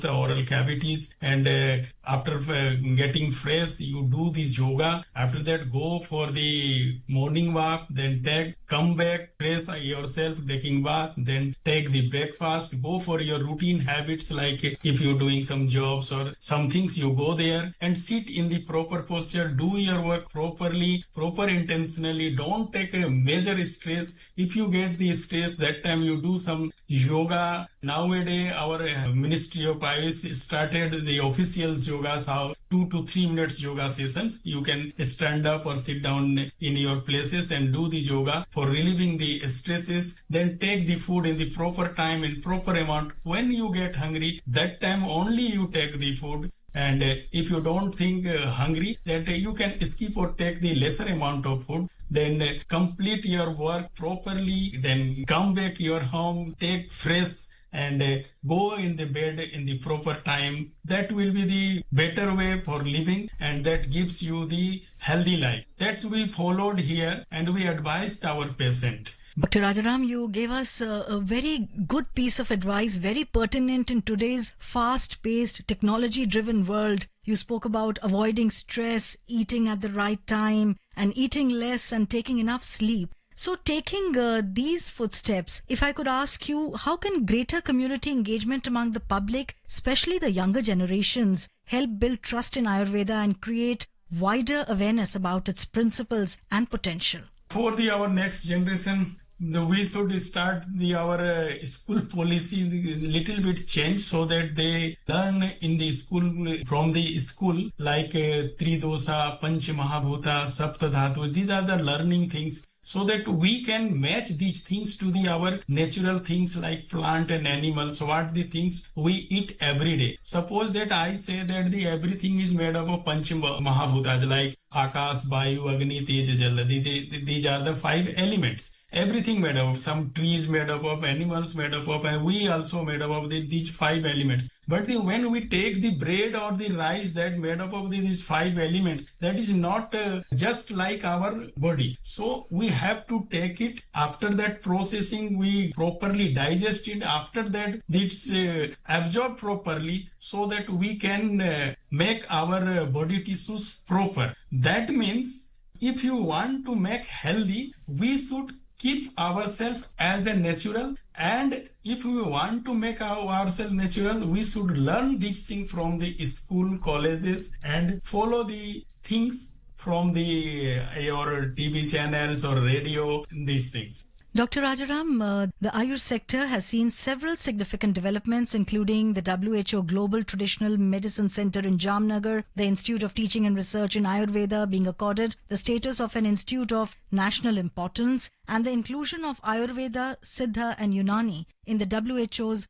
the oral cavities, and after getting fresh, you do this yoga. After that, go for the morning walk, then come back, fresh yourself, taking bath, then take the breakfast, go for your routine habits, like if you're doing some jobs or some things, you go there and sit in the proper posture, do your work properly, proper intentionally. Don't take a major stress. If you get the stress, that time you do some yoga. Nowadays, our Ministry of Ayush started the official yogas, how 2 to 3 minutes yoga sessions. You can stand up or sit down in your places and do the yoga for relieving the stresses. Then take the food in the proper time, in proper amount. When you get hungry, that time only you take the food. And if you don't think hungry, that you can skip or take the lesser amount of food. Then complete your work properly. Then come back your home, take fresh, and go in the bed in the proper time. That will be the better way for living, and that gives you the healthy life. That's we followed here, and we advised our patient. Dr. Rajaram, you gave us a very good piece of advice, very pertinent in today's fast-paced, technology-driven world. You spoke about avoiding stress, eating at the right time, and eating less and taking enough sleep. So taking these footsteps, if I could ask you, how can greater community engagement among the public, especially the younger generations, help build trust in Ayurveda and create wider awareness about its principles and potential? For our next generation, we should start our school policy little bit change, so that they learn in the school, from the school, like Tridosa, Panch Mahabhuta, Sapta Dhatu. These are the learning things, so that we can match these things to our natural things like plant and animals, what the things we eat every day. Suppose that I say that everything is made up of Panch Mahabhutas, like Akash, Vayu, Agni, Tej, Jal. These are the 5 elements. Everything made up of, some trees made up of, animals made up of, and we also made up of these 5 elements. But when we take the bread or the rice that made up of these 5 elements, that is not just like our body. So we have to take it. After that processing, we properly digest it. After that, it's absorbed properly, so that we can make our body tissues proper. That means if you want to make healthy, we should keep ourselves as a natural, and if we want to make ourselves natural, we should learn these things from the school, colleges, and follow the things from your TV channels or radio, these things. Dr. Rajaram, the Ayush sector has seen several significant developments, including the WHO Global Traditional Medicine Center in Jamnagar, the Institute of Teaching and Research in Ayurveda being accorded the status of an institute of national importance, and the inclusion of Ayurveda, Siddha and Unani in the WHO's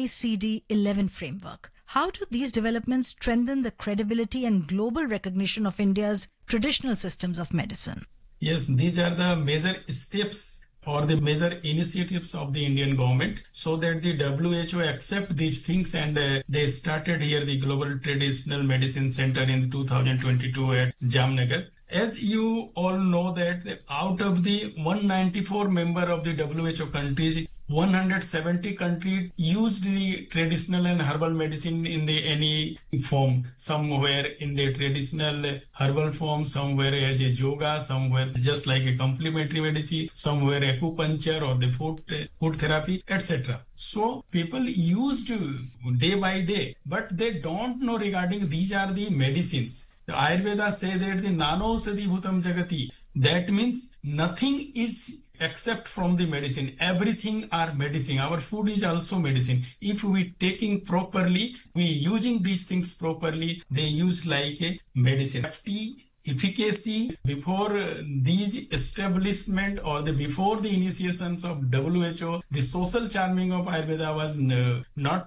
ICD-11 framework. How do these developments strengthen the credibility and global recognition of India's traditional systems of medicine? Yes, these are the major steps or the major initiatives of the Indian government, so that the WHO accept these things, and they started here the Global Traditional Medicine Center in 2022 at Jamnagar. As you all know that out of the 194 member of the WHO countries, 170 countries used the traditional and herbal medicine in any form. Somewhere in the traditional herbal form, somewhere as a yoga, somewhere just like a complementary medicine, somewhere acupuncture or the food therapy, etc. So people used day by day, but they don't know regarding these are the medicines. The Ayurveda say that the nano sadi bhutam jagati. That means nothing is except from the medicine. Everything are medicine. Our food is also medicine. If we taking properly, we using these things properly, they use like a medicine. Efficacy before these establishment or before the initiations of WHO, the social charming of Ayurveda was not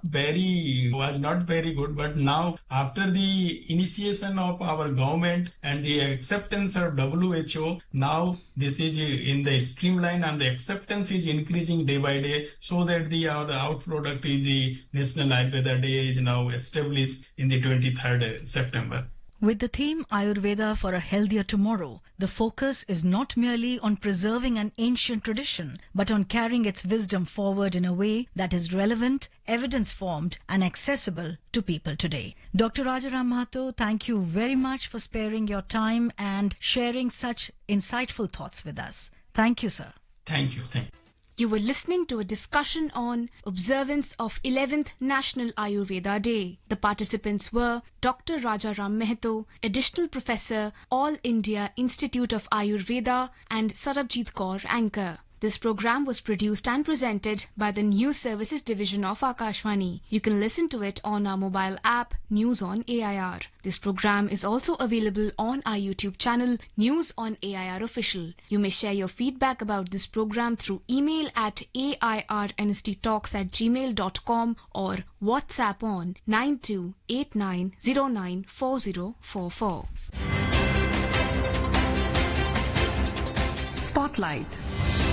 very good. But now after the initiation of our government and the acceptance of WHO, now this is in the streamline and the acceptance is increasing day by day, so that the out product is the National Ayurveda Day is now established in the 23rd September. With the theme Ayurveda for a Healthier Tomorrow, the focus is not merely on preserving an ancient tradition, but on carrying its wisdom forward in a way that is relevant, evidence-formed and accessible to people today. Dr. Rajaram Mahato, thank you very much for sparing your time and sharing such insightful thoughts with us. Thank you, sir. Thank you. You were listening to a discussion on observance of 11th National Ayurveda Day. The participants were Dr. Rajaram Mahato, Additional Professor, All India Institute of Ayurveda, and Sarabjit Kaur, Anchor. This program was produced and presented by the News Services Division of Akashvani. You can listen to it on our mobile app, News on AIR. This program is also available on our YouTube channel, News on AIR Official. You may share your feedback about this program through email at airnsttalks@gmail.com or WhatsApp on 9289094044. Spotlight.